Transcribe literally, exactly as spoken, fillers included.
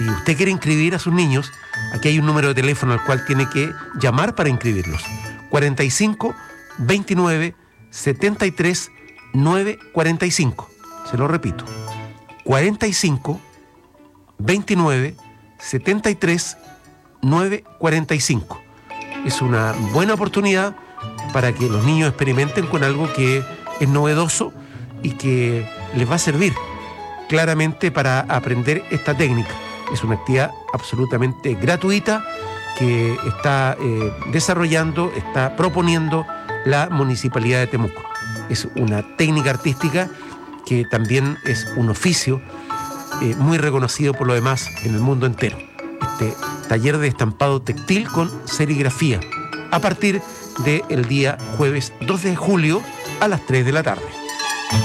Si usted quiere inscribir a sus niños, aquí hay un número de teléfono al cual tiene que llamar para inscribirlos. cuarenta y cinco, veintinueve, setenta y tres, nueve cuarenta y cinco. Se lo repito. cuarenta y cinco, veintinueve, setenta y tres, nueve cuarenta y cinco. Es una buena oportunidad para que los niños experimenten con algo que es novedoso y que les va a servir claramente para aprender esta técnica. Es una actividad absolutamente gratuita que está eh, desarrollando, está proponiendo la Municipalidad de Temuco. Es una técnica artística que también es un oficio eh, muy reconocido por lo demás en el mundo entero. Este taller de estampado textil con serigrafía, a partir del día jueves dos de julio a las tres de la tarde.